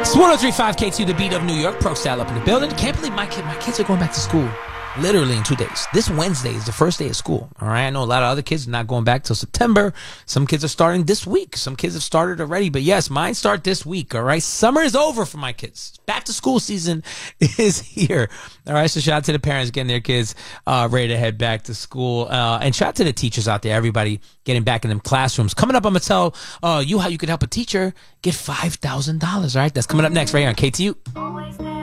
It's 103.5 K2, the beat of New York. Pro Style up in the building. Can't believe my kids are going back to school. Literally in 2 days. This Wednesday is the first day of school. All right. I know a lot of other kids are not going back till September. Some kids are starting this week. Some kids have started already. But yes, mine start this week. All right. Summer is over for my kids. Back to school season is here. All right. So shout out to the parents getting their kids ready to head back to school. And shout out to the teachers out there. Everybody getting back in them classrooms. Coming up, I'm going to tell you how you can help a teacher get $5,000. All right. That's coming up next right here on KTU.